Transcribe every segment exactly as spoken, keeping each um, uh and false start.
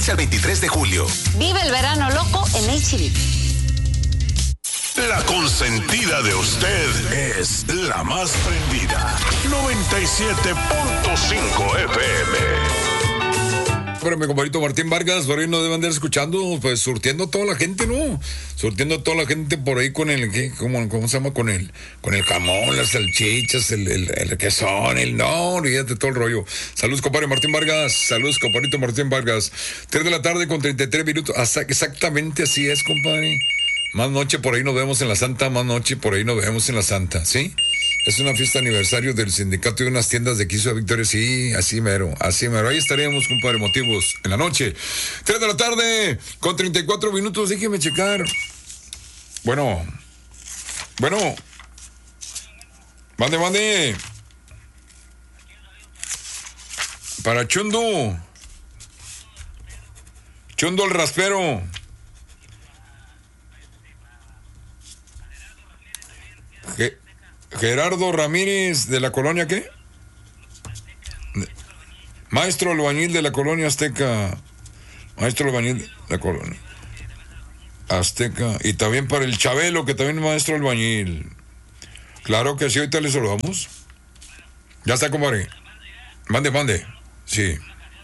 trece al veintitrés de julio. Vive el verano loco en H E B. La consentida de usted es la más prendida. noventa y siete punto cinco F M. Pero mi compadrito Martín Vargas, por ahí no deben andar escuchando, pues surtiendo a toda la gente, ¿no? Surtiendo a toda la gente por ahí con el, ¿qué? ¿Cómo, cómo se llama? Con el, con el jamón, las salchichas, el, el, el quesón, el no, olvídate todo el rollo. Saludos, compadre Martín Vargas, saludos, compadrito Martín Vargas. tres de la tarde con treinta y tres minutos, hasta exactamente así es, compadre. Más noche por ahí nos vemos en la Santa, más noche por ahí nos vemos en la Santa, ¿sí? Es una fiesta aniversario del sindicato de unas tiendas de Quiso Victoria, sí, así mero, así mero. Ahí estaremos, compadre, motivos en la noche. tres de la tarde con treinta y cuatro minutos, déjeme checar. Bueno, bueno. Mande, mande. Para Chundo. Chundo el raspero. ¿Qué? Gerardo Ramírez, de la colonia, ¿qué? Maestro albañil de la colonia Azteca. Maestro albañil de la colonia Azteca. Y también para el Chabelo, que también es maestro albañil. Claro que sí, ahorita le saludamos. Ya está, compadre. Mande, mande. Sí.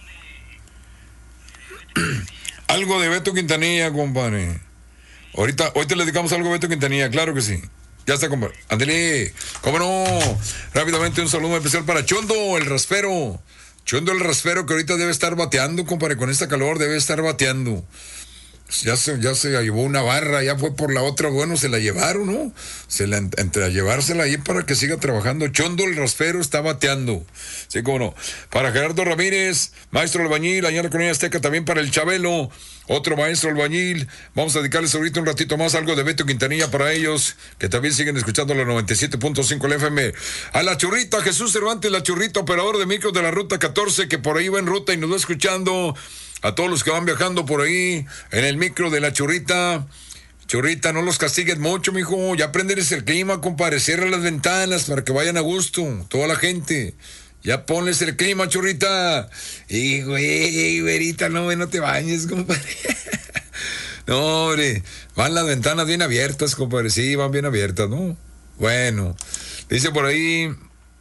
Algo de Beto Quintanilla, compadre. Ahorita, ahorita le dedicamos algo a Beto Quintanilla, claro que sí. Ya está, compadre. Ándele. ¿Cómo no? Rápidamente un saludo especial para Chondo, el raspero. Chondo, el raspero, que ahorita debe estar bateando, compadre. Con esta calor debe estar bateando. Ya se, ya se llevó una barra, ya fue por la otra. Bueno, se la llevaron, ¿no? Se la, entre a llevársela ahí para que siga trabajando. Chondo, el raspero, está bateando. Sí, cómo no. Para Gerardo Ramírez, maestro albañil, allá en la colonia Azteca, también para el Chabelo. Otro maestro albañil. Vamos a dedicarles ahorita un ratito más algo de Beto Quintanilla para ellos, que también siguen escuchando la noventa y siete punto cinco el F M. A la Churrita, Jesús Cervantes, la Churrita, operador de micros de la ruta catorce, que por ahí va en ruta y nos va escuchando. A todos los que van viajando por ahí en el micro de la Churrita. Churrita, no los castigues mucho, mijo. Ya aprendes el clima, compadre. Cierra las ventanas para que vayan a gusto. Toda la gente. Ya ponles el clima, Churrita. Y, güey, güerita, no, no te bañes, compadre. No, hombre. Van las ventanas bien abiertas, compadre. Sí, van bien abiertas, ¿no? Bueno. Dice por ahí...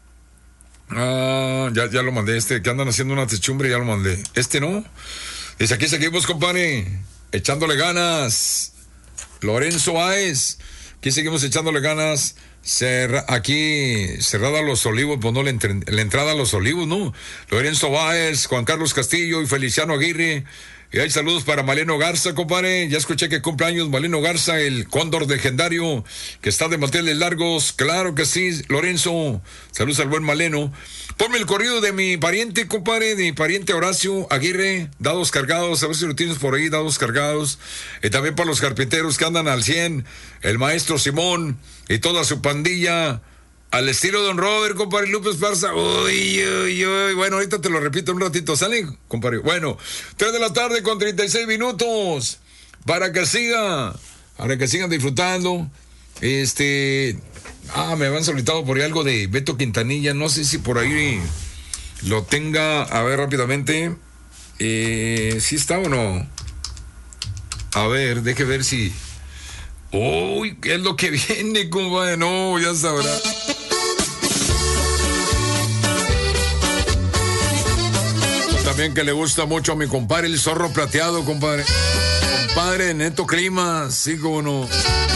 Ah, ya, ya lo mandé. Este, que andan haciendo una techumbre, ya lo mandé. Este, ¿no? Dice, aquí seguimos, compadre. Echándole ganas. Lorenzo Báez. Aquí seguimos echándole ganas. Cerra, aquí, cerrada a los Olivos, pues no, la, entre, la entrada a los Olivos, ¿no? Lorenzo Báez, Juan Carlos Castillo y Feliciano Aguirre. Y hay saludos para Maleno Garza, compadre. Ya escuché que cumpleaños Maleno Garza, el cóndor legendario, que está de manteles largos. Claro que sí, Lorenzo. Saludos al buen Maleno. Ponme el corrido de mi pariente, compadre, de mi pariente Horacio Aguirre. Dados cargados, a ver si lo tienes por ahí, dados cargados. Y también para los carpinteros que andan al cien. El maestro Simón y toda su pandilla. Al estilo de Don Robert, compadre Lupe Esparza. Uy, uy, uy. Bueno, ahorita te lo repito un ratito. ¿Sale, compadre? Bueno, tres de la tarde con treinta y seis minutos. Para que siga, para que sigan disfrutando. Este... Ah, me habían solicitado por ahí algo de Beto Quintanilla. No sé si por ahí lo tenga. A ver, rápidamente. Eh, ¿Sí está o no? A ver, deje ver si... Uy, ¿qué es lo que viene, compadre? No, ya sabrá. También que le gusta mucho a mi compadre, el zorro plateado, compadre. Compadre Neto Clima, sí, como no.